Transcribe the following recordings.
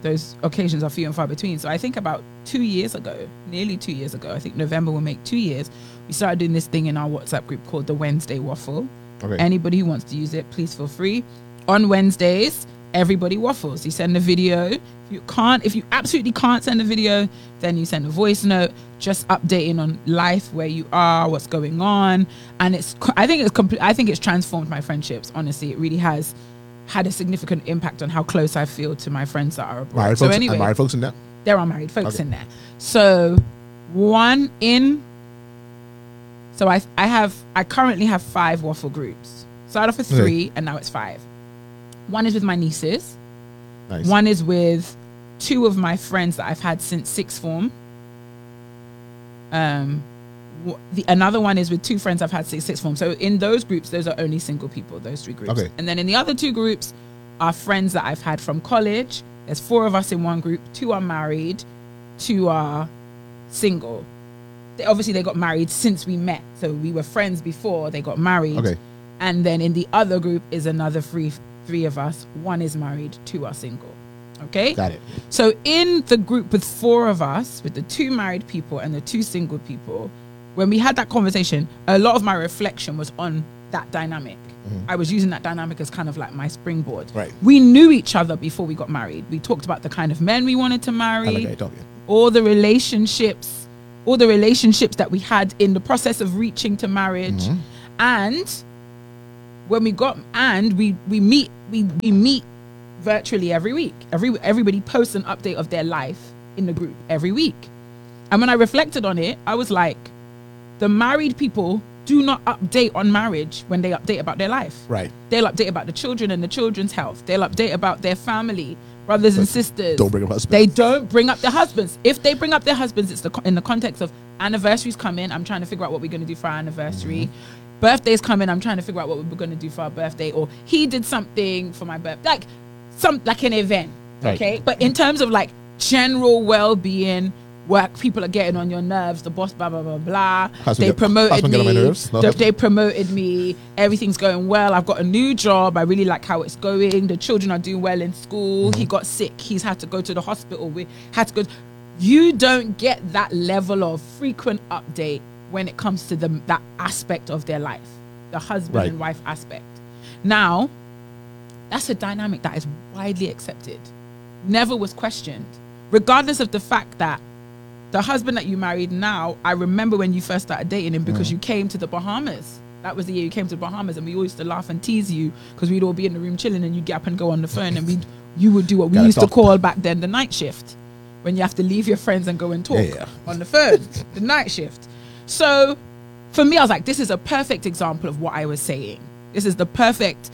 those occasions are few and far between. So I think about 2 years ago, nearly 2 years ago, I think November will make 2 years, we started doing this thing in our WhatsApp group called the Wednesday Waffle. Okay. Anybody who wants to use it, please feel free. On Wednesdays, everybody waffles. You send a video. If you absolutely can't send a video, then you send a voice note, just updating on life, where you are, what's going on. And I think it's transformed my friendships. Honestly, it really has had a significant impact on how close I feel to my friends that are abroad. Married So folks, anyway, married folks in there? there are married folks Okay. in there. So I currently have 5 waffle groups. Started off with 3 and now it's 5. One is with my nieces. Nice. One is with 2 of my friends that I've had since sixth form. Another one is with 2 friends I've had since sixth form. So in those groups, those are only single people, those 3 groups. Okay. And then in the other 2 groups are friends that I've had from college. There's 4 of us in one group. 2 are married, 2 are single. They got married since we met. So we were friends before they got married. Okay. And then in the other group is another 3 of us. 1 is married, 2 are single. Okay? Got it. So in the group with 4 of us, with the 2 married people and the 2 single people, when we had that conversation, a lot of my reflection was on that dynamic. I was using that dynamic as kind of like my springboard. Right. We knew each other before we got married. We talked about the kind of men we wanted to marry, Okay, don't you? all the relationships that we had in the process of reaching to marriage. And when we meet virtually every week. Everybody posts an update of their life in the group every week. And when I reflected on it, I was like, the married people do not update on marriage when they update about their life. Right. They'll update about the children and the children's health. They'll update about their family, brothers and sisters. Don't bring up husbands. They don't bring up their husbands. If they bring up their husbands, it's in the context of anniversaries come in. I'm trying to figure out what we're going to do for our anniversary. Birthdays come in. I'm trying to figure out what we're going to do for our birthday. Or he did something for my birthday. Like an event. Right. Okay. But in terms of like general well-being, work, people are getting on your nerves, the boss, blah, blah, blah, blah. They promoted get on my me. nerves. No. They promoted me. Everything's going well. I've got a new job. I really like how it's going. The children are doing well in school. He got sick. He's had to go to the hospital. We had to go. You don't get that level of frequent update when it comes to that aspect of their life, the husband and wife aspect. Now, that's a dynamic that is widely accepted. Never was questioned. Regardless of the fact that the husband that you married now, I remember when you first started dating him because you came to the Bahamas. That was the year you came to the Bahamas, and we all used to laugh and tease you because we'd all be in the room chilling and you'd get up and go on the phone and you would do what we used to call back then the night shift, when you have to leave your friends and go and talk on the phone, the night shift. So for me, I was like, this is a perfect example of what I was saying. This is the perfect,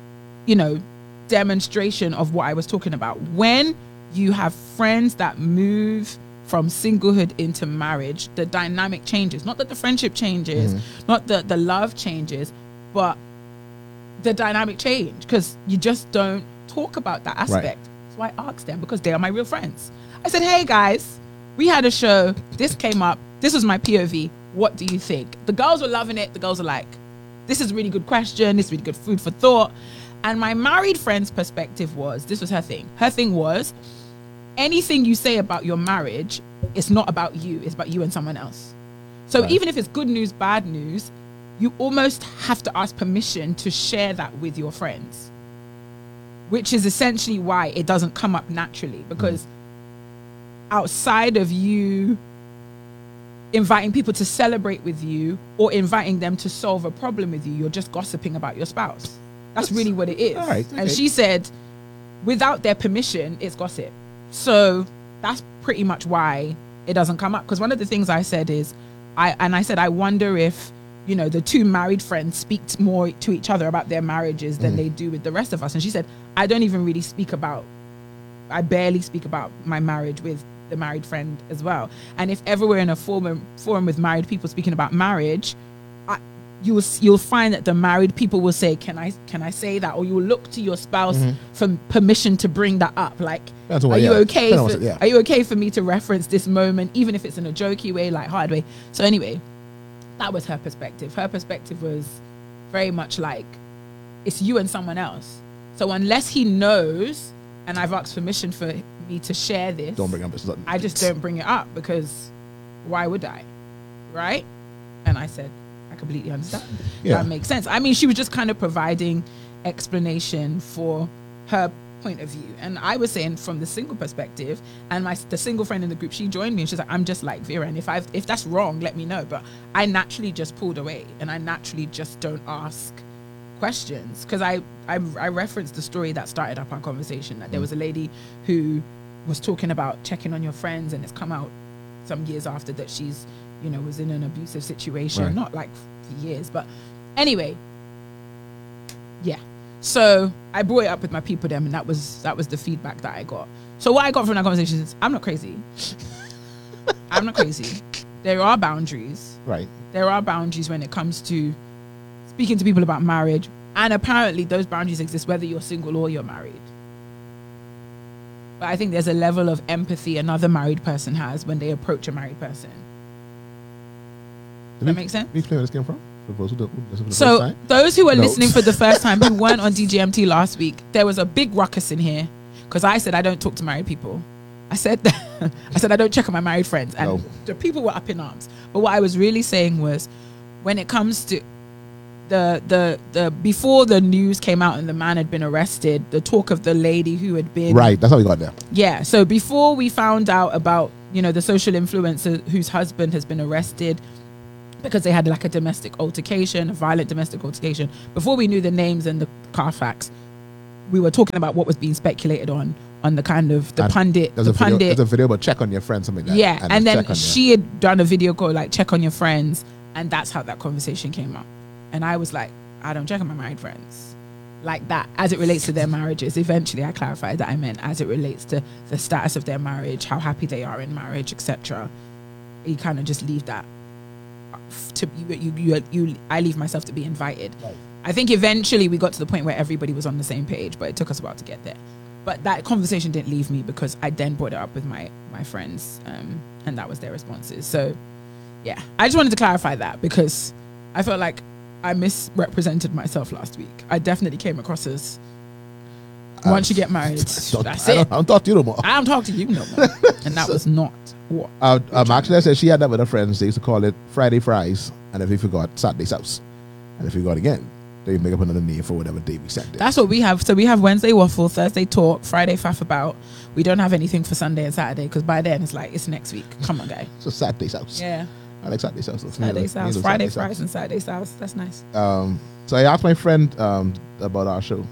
demonstration of what I was talking about. When you have friends that move from singlehood into marriage, the dynamic changes. Not that the friendship changes, not that the love changes, but the dynamic change, because you just don't talk about that aspect. So I asked them, because they are my real friends. I said, hey guys, we had a show, this came up, this was my POV, what do you think? The girls were loving it. The girls were like, this is a really good question, this is really good food for thought. And my married friend's perspective was, this was her thing. Her thing was, anything you say about your marriage, it's not about you, it's about you and someone else. So even if it's good news, bad news, you almost have to ask permission to share that with your friends, which is essentially why it doesn't come up naturally, because outside of you inviting people to celebrate with you or inviting them to solve a problem with you, you're just gossiping about your spouse. That's really what it is. All right, okay. And she said, without their permission, it's gossip. So that's pretty much why it doesn't come up. Because one of the things I said is, I wonder if, the 2 married friends speak more to each other about their marriages than they do with the rest of us. And she said, I barely speak about my marriage with the married friend as well. And if ever we're in a forum with married people speaking about marriage, you'll find that the married people will say, can I say that? Or you will look to your spouse for permission to bring that up. Like, are you okay for me to reference this moment, even if it's in a jokey way, like hard way? So anyway, that was her perspective. Her perspective was very much like, it's you and someone else. So unless he knows, and I've asked permission for me to share this, Don't bring up this. I just don't bring it up because why would I? Right? And I said, I completely understand. Yeah. That makes sense. I mean, she was just kind of providing explanation for her point of view. And I was saying from the single perspective, and the single friend in the group, she joined me and she's like, I'm just like Vera. And if that's wrong, let me know. But I naturally just pulled away and I naturally just don't ask questions because I referenced the story that started up our conversation, that there was a lady who was talking about checking on your friends, and it's come out some years after that she's, you know, was in an abusive situation, right. Not like for years, but anyway, yeah. So I brought it up with my people then, and that was the feedback that I got. So what I got from that conversation is, I'm not crazy. I'm not crazy. There are boundaries. Right. There are boundaries when it comes to speaking to people about marriage, and apparently those boundaries exist whether you're single or you're married. But I think there's a level of empathy another married person has when they approach a married person. Does that make sense? Can you explain where this came from? For those who listen for the So first time? those who are listening for the first time, who weren't on DGMT last week, there was a big ruckus in here because I said I don't talk to married people. I said I don't check on my married friends, and the people were up in arms. But what I was really saying was, when it comes to the before the news came out and the man had been arrested, the talk of the lady who had been right. That's how we got there. Yeah. So before we found out about, you know, the social influencer whose husband has been arrested because they had like a domestic altercation, a violent domestic altercation, before we knew the names and the Carfax, we were talking about what was being speculated on the kind of the pundit. There's a video about check on your friends, something like that. Yeah. And then she had done a video called like check on your friends, and that's how that conversation came up. And I was like, I don't check on my married friends like that as it relates to their marriages. Eventually I clarified that I meant as it relates to the status of their marriage, how happy they are in marriage, etc. You kind of just leave that to you. I leave myself to be invited. Right. I think eventually we got to the point where everybody was on the same page, but it took us a while to get there. But that conversation didn't leave me because I then brought it up with my friends, and that was their responses. So yeah, I just wanted to clarify that because I felt like I misrepresented myself last week. I definitely came across as once you get married, that's it. I don't talk to you no more. I don't talk to you no more. And that was not what. Actually, I said she had that with her friends. They used to call it Friday fries, and if you forgot, Saturday sauce. And if you forgot again, they make up another name for whatever day we set. That's what we have. So we have Wednesday waffle, Thursday talk, Friday faff about. We don't have anything for Sunday and Saturday because by then it's like it's next week. Come on, guy. So Saturday sauce. Yeah. I like Saturday sauce. Saturday sauce, Friday fries and Saturday sauce. That's nice. So I asked my friend about our show.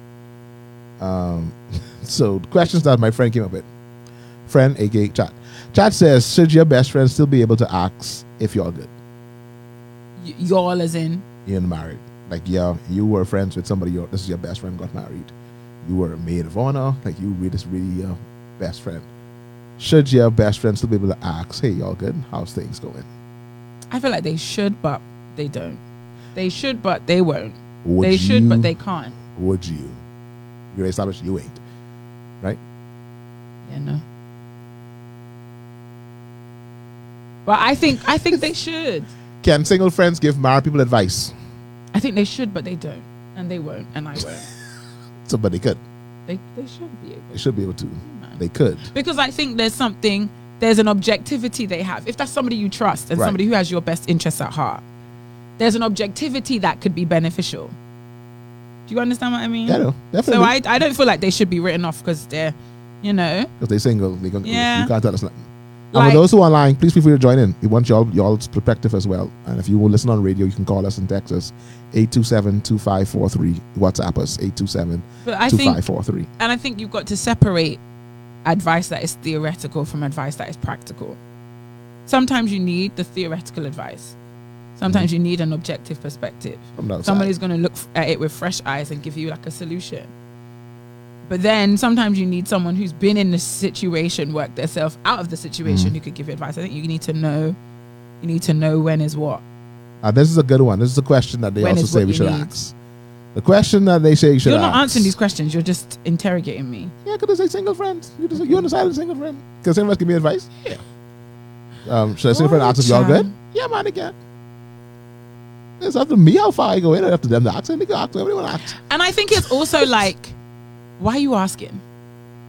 So the questions that my friend came up with. Friend, aka Chat. Chat says, should your best friend still be able to ask if you're good? Y'all as in? You're married. Like, yeah, you were friends with somebody, this is your best friend, got married. You were a maid of honor. Like, you really your best friend. Should your best friend still be able to ask, hey, y'all good? How's things going? I feel like they should, but they don't. They should, but they won't. Would they should, you, but they can't. Would you? You established you ain't. Right? Yeah, no. But I think they should. Can single friends give married people advice? I think they should, but they don't. And they won't. And I won't. Somebody could. They should be able to. They should be able to. Yeah, they could. Because I think there's an objectivity they have. If that's somebody you trust and somebody who has your best interests at heart, there's an objectivity that could be beneficial. Do you understand what I mean? Yeah, no, definitely. So I don't feel like they should be written off because they're, because they're single. You can't tell us nothing. And for those who are online, please feel free to join in. We want y'all's perspective as well. And if you will listen on radio, you can call us and text us 827-2543. WhatsApp us 827-2543. And I think you've got to separate advice that is theoretical from advice that is practical. Sometimes you need the theoretical advice. Sometimes you need an objective perspective. Somebody's going to look at it with fresh eyes and give you like a solution. But then sometimes you need someone who's been in the situation, worked themselves out of the situation, who could give you advice. I think you need to know when is what. This is a good one. This is a question that they also say we should ask. The question that they say you should ask. You're not answering these questions. You're just interrogating me. Yeah, because they say single friends. You on the side of the single friend. Because single friends give me advice. Yeah. Should a single friend ask if y'all good? Yeah, man, again. It's up to me how far I go in. It's up to them to ask. And they can ask. Everyone ask. And I think it's also like, why are you asking?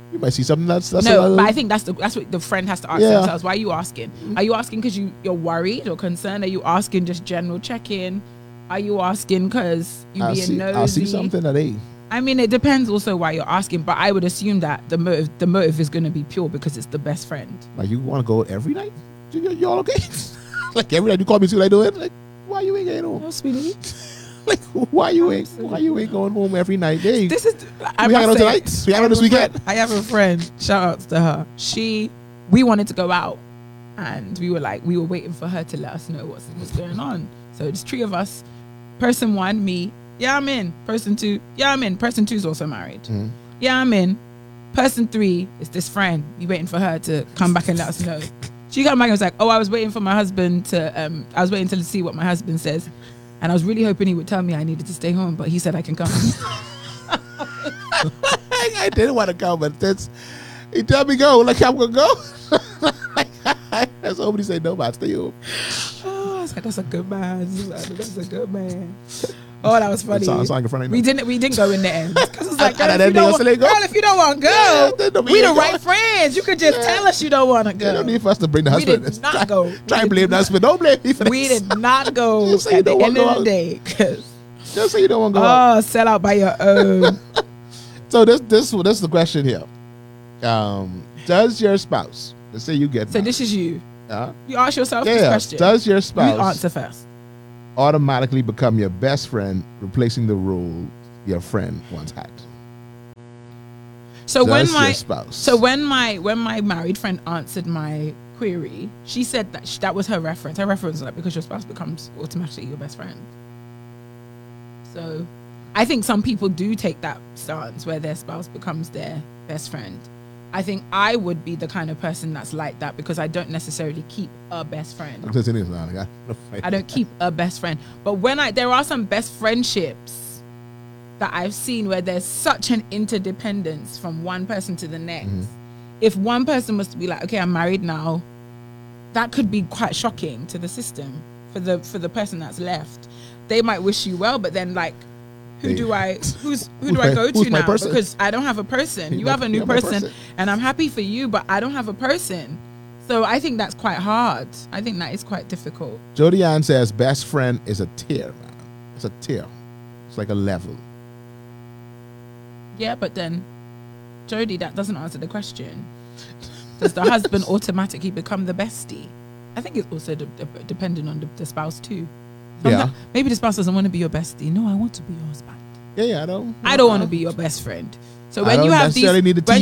You might see something that's no, but I think that's what the friend has to ask Yeah. themselves. Why are you asking? Are you asking because you're worried or concerned? Are you asking just general check-in? Are you asking because you being nosy? I see something that ain't. I mean, it depends also why you're asking, but I would assume that the motive is going to be pure because it's the best friend. Like, you want to go every night? You all okay? Like, every night you call me, see what I doing? Like, why you ain't getting home? Oh, sweetie. Like, why you ain't going home every night? Hey, This is. we hanging out tonight? We hanging out this weekend? I have a friend. Shout outs to her. We wanted to go out, and we were waiting for her to let us know what's going on. So there's 3 of us. Person 1, me. Yeah, I'm in. Person 2. Yeah, I'm in. Person 2 is also married. Mm-hmm. Yeah, I'm in. Person 3 is this friend. We waiting for her to come back and let us know. She came back and was like, "Oh, I was waiting for my husband to. I was waiting to see what my husband says, and I was really hoping he would tell me I needed to stay home, but he said I can come." I didn't want to go, but he told me go. Like, I'm gonna go. Somebody say no, but stay home. Oh, I was like, that's a good man. That's a good man. Oh, that was funny. We didn't go in the end because it's like, girl, if you don't want to go, we the right friends. You could just tell us you don't want to go. You don't need for us to bring the husband. We did not go. Try and blame the husband. Don't blame me for this. We did not go Just say you at the don't end wanna of go the out. day. Just say you don't want to go out. Oh, sell out by your own. So this is the question here. Does your spouse, let's say you get So married, this is you. You ask yourself this yeah, question. does your You spouse answer first. automatically become your best friend, replacing the role your friend once had? So Does when your spouse? So when my married friend answered my query, she said that was her reference. Her reference was like, because your spouse becomes automatically your best friend. So I think some people do take that stance where their spouse becomes their best friend. I think I would be the kind of person that's like that because I don't necessarily keep a best friend. I don't keep a best friend. But there are some best friendships that I've seen where there's such an interdependence from one person to the next. Mm-hmm. If one person was to be like, okay, I'm married now, that could be quite shocking to the system for the person that's left. They might wish you well, but then like, who do I go to now? Because I don't have a person. You have a new person, and I'm happy for you, but I don't have a person. So I think that's quite hard. I think that is quite difficult. Jody Ann says best friend is a tier, man. It's a tier. It's like a level. Yeah, but then, Jody, that doesn't answer the question. Does the husband automatically become the bestie? I think it's also dependent on the spouse too. Maybe the spouse doesn't want to be your bestie. No, I want to be your husband. Yeah, I don't want to be your best friend. So when you have when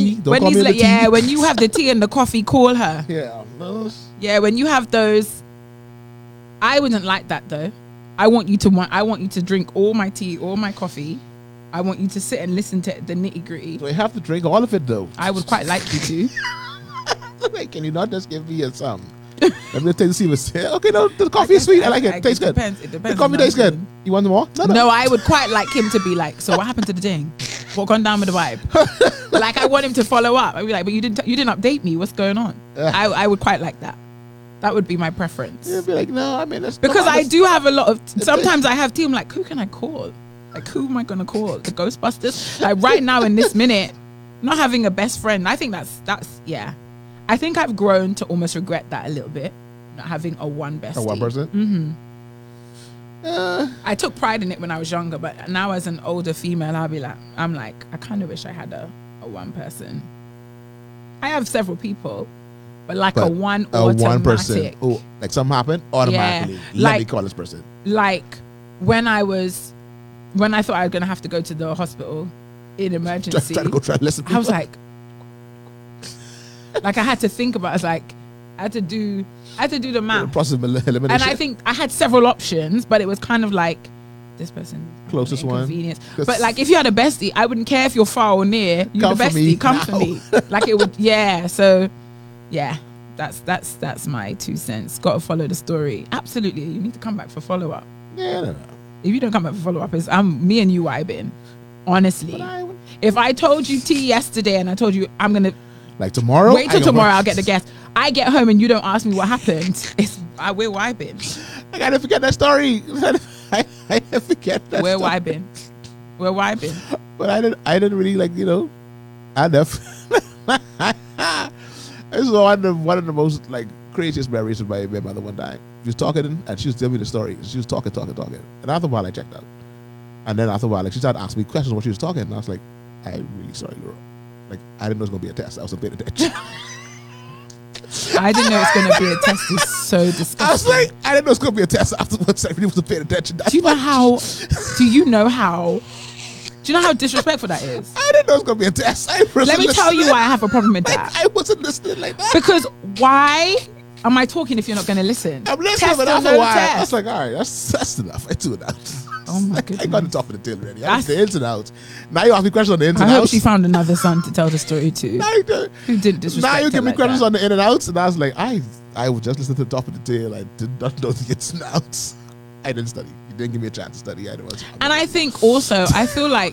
you have the tea and the coffee, call her. Yeah, when you have those, I wouldn't like that though. I want you to drink all my tea, all my coffee. I want you to sit and listen to the nitty gritty. So I have to drink all of it though. I would quite like you to. Can you not just give me some? Let me taste see what's here. Okay, no, the coffee is sweet. I like it. Tastes good. It depends. The coffee tastes good. You want more? No, I would quite like him to be like, so what happened to the thing? What gone down with the vibe? Like I want him to follow up. I'd be like, but you didn't update me. What's going on? I would quite like that. That would be my preference. You'd be like, no, I mean, that's because I do have a lot of. Sometimes I have team like, who can I call? Like, who am I gonna call? The Ghostbusters? Like right now in this minute, not having a best friend. I think that's yeah. I think I've grown to almost regret that a little bit, not having a one bestie. A one person? Mm-hmm. I took pride in it when I was younger, but now as an older female, I'm like, I kind of wish I had a one person. I have several people, but a one person. Oh, like something happened automatically. Yeah, let me call this person. Like when I thought I was gonna have to go to the hospital in emergency, try to listen. I was like. Like I had to think about it. I was like, I had to do the math. Process of elimination. And I think I had several options, but it was kind of like this person closest one. But like if you had a bestie, I wouldn't care if you're far or near. You're the bestie. Come for me. Like it would. Yeah. So yeah, that's my 2 cents. Got to follow the story. Absolutely, you need to come back for follow up. Yeah. No. If you don't come back for follow up, me and you vibing. Honestly, if I told you tea yesterday and I told you I'm gonna. Like tomorrow? Wait till tomorrow, I'll get the guest. I get home and you don't ask me what happened. We're vibing. I gotta forget that story. I forget that We're story. vibing. We're vibing. But I didn't really I This is one of the most like craziest memories of my mother one time. She was talking and she was telling me the story. She was talking. And after a while I checked out. And then after a while, like she started asking me questions while she was talking. And I was like, I'm really sorry, Laura. Like, I didn't know it was going to be a test. I wasn't paying attention. I didn't know it was going to be a test. It's so disgusting. I was like, I didn't know it was going to be a test afterwards. I really wasn't paying attention. Do you know how disrespectful that is? I didn't know it was going to be a test. Let me tell you why I have a problem with that. I wasn't listening like that. Because why am I talking if you're not going to listen? I'm listening, but after a while, I was like, all right, that's enough. I do it out. Oh my goodness. I got the top of the tail already. I the ins and outs. Now you ask me questions on the ins and outs. I hope she found another son to tell the story to. Who didn't disrespect Now you give me like questions that. on the in and outs, and I was like, I was just listening to the top of the tail. I did not know the ins and outs. I didn't study. You didn't give me a chance to study. And I think also, I feel like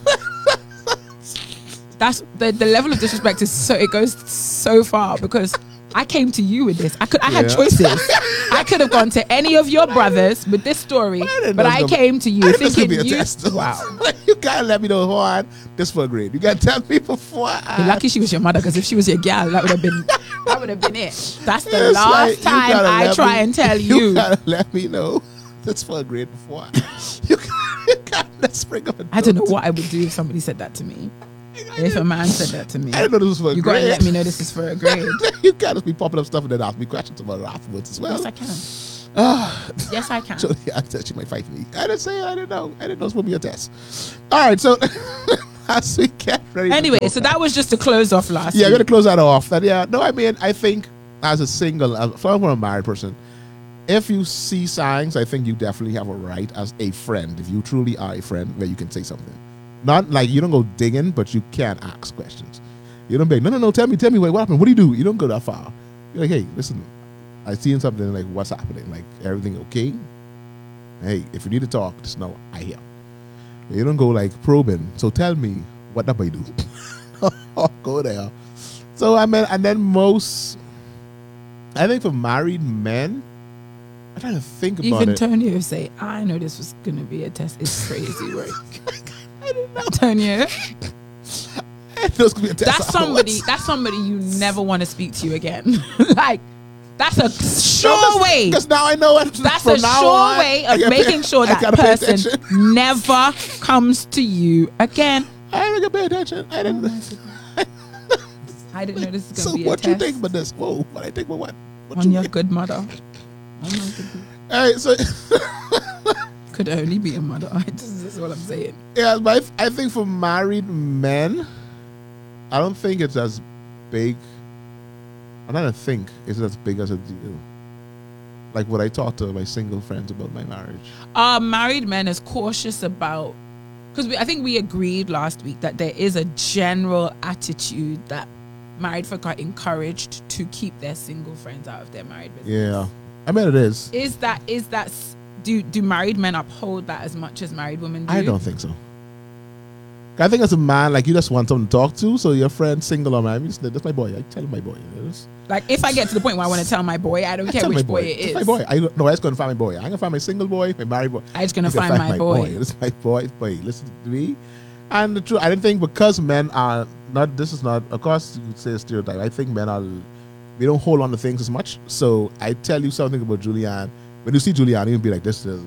that's the level of disrespect is it goes so far because I came to you with this. I had choices. I could have gone to any of your brothers with this story, but I came to you thinking wow. You gotta let me know Juan, this for a grade. You gotta tell me before. You're lucky she was your mother, because if she was your gal, that would have been it. That's the last time I try and tell you. You gotta let me know this for a grade before. You gotta spring up. I don't know what I would do if somebody said that to me. If a man said that to me, I didn't know this was for a grade. You gotta let me know this is for a grade. You can't just be popping up stuff and then ask me questions about it afterwards as well. Yes, I can. Yes, I can. So yeah, she might fight me. I didn't say it. I didn't know. I didn't know it was going to be a test. All right, so as we get ready. Anyway, so that was just to close off last. Yeah, we're gonna close that off. And yeah, no, I mean, I think as a single, from a married person, if you see signs, I think you definitely have a right as a friend, if you truly are a friend, where you can say something. Not like you don't go digging, but you can ask questions. You don't be like, no, tell me, wait, what happened? What do you do? You don't go that far. You're like, hey, listen, I seen something, like, what's happening? Like, everything okay? Hey, if you need to talk, just know I hear. You don't go like probing. So tell me, what do I do? Go there. So I mean, and then I think for married men, I'm trying to think about even it. Tonio say, I know this was going to be a test. It's crazy work. I didn't know. Tonio. That's somebody you never want to speak to you again. Like, that's a sure way. Because now I know it. That's a sure way of making sure that person never comes to you again. I didn't pay attention. I didn't know this is going to be a test. So what you think about this? Whoa, what I think about what? On your good mother. All right, so could only be a mother. This is what I'm saying. Yeah, but I think for married men, I don't think it's as big. I don't think it's as big as a deal. Like what I talked to my single friends about my marriage. Married men is cautious about, because I think we agreed last week that there is a general attitude that married folk are encouraged to keep their single friends out of their married business. Yeah, I mean it is. Is that do married men uphold that as much as married women do? I don't think so. I think as a man, like, you just want someone to talk to, so your friend, single or married, that's my boy. I tell my boy. Like, if I get to the point where I want to tell my boy, I don't care which boy it is. It's my boy. I just going to find my boy. I ain't going to find my single boy, my married boy. I'm just going to find my boy. It's my boy. Listen to me. And the truth, I didn't think because men are not, this is not, of course, you could say a stereotype. I think men we don't hold on to things as much. So I tell you something about Julianne. When you see Julianne, you'll be like, this is...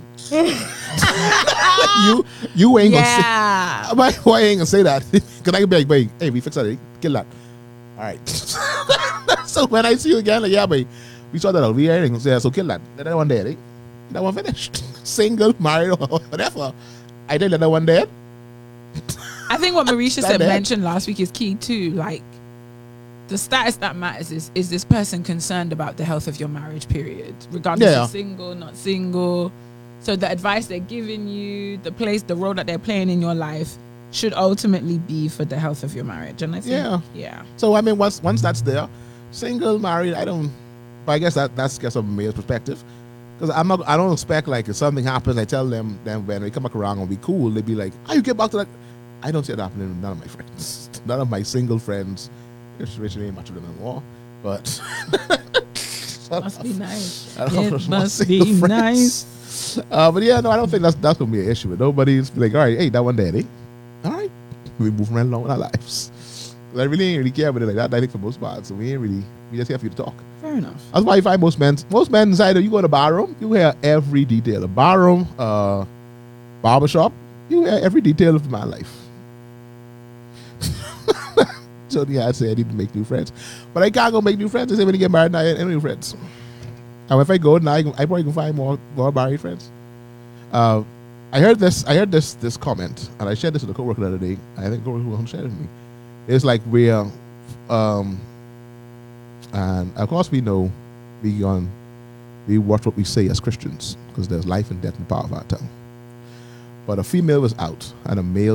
you ain't gonna say... My boy ain't gonna say that. Because I can be like, boy, hey, we fix that. Kill that. All right. So when I see you again, like, yeah, boy, we saw that out. We ain't gonna say, so kill that. Let that one there, eh? That one finished. Single, married, or whatever. I did let that one there. I think what Marisha said mentioned last week is key too. Like, the status that matters is this person concerned about the health of your marriage period, regardless of single, not single. So the advice they're giving you, the role that they're playing in your life should ultimately be for the health of your marriage. And I think, So I mean, once that's there, single, married, but I guess that's just a male perspective. Because I don't expect, like, if something happens, I tell them, then when they come back around and be cool, they'd be like, you get back to that. I don't see it happening with none of my friends. None of my single friends. Which ain't much of them anymore, but must be nice. It must be nice. But yeah, no, I don't think that's gonna be an issue with nobody's like, all right, hey, that one day, eh? All right, we move right along with our lives. I really ain't really care about it like that. I think for most parts, so we just here for you to talk. Fair enough. That's why you find most men inside. You go to the barroom, you hear every detail. The barroom, barbershop, you hear every detail of the man's life. So yeah, I said I need to make new friends, but I can't go make new friends. They say when you get married, I ain't any new friends. And if I go now, I probably can find more married friends. I heard this comment, and I shared this with a coworker the other day. I think the coworker shared it with me. It's like we're, and of course we know we watch what we say as Christians because there's life and death in the power of our tongue. But a female was out and a male